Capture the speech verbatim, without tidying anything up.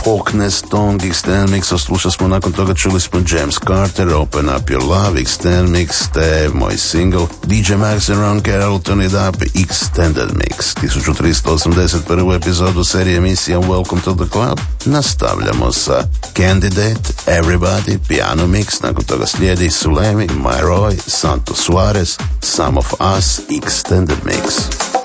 Hawkness Tongue Extended Mix, slušali smo nakon toga, čuli smo James Carter, Open Up Your Love Extended Mix, te moj single D J Max and Ron Carroll Turn It Up Extended Mix. tisuću tristo osamdeset prvu epizodu serije emisija Welcome to the Club nastavljamo sa Candidate, Everybody, Piano Mix, nakon toga slijedi Sulemi, My Roy, Santo Suarez, Some of Us Extended Mix.